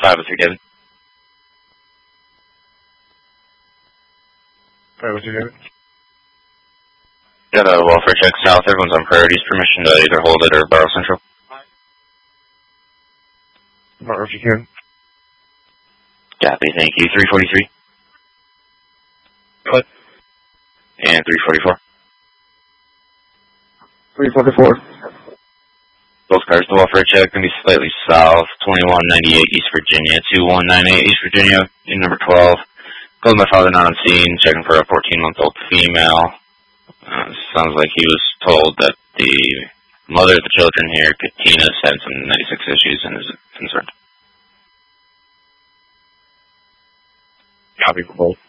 503, David. 503, David. Got a welfare check south. Everyone's on priorities. Permission to either hold it or borrow central. Borrow if you can. Copy, thank you. 343. What? And 344. 344. Both cars, the welfare check, going to be slightly south, 2198 East Virginia, 2198 East Virginia, unit number 12. Called my father not on scene, checking for a 14-month-old female. Sounds like he was told that the mother of the children here, Katina, is having some 96 issues and is concerned. Copy for both.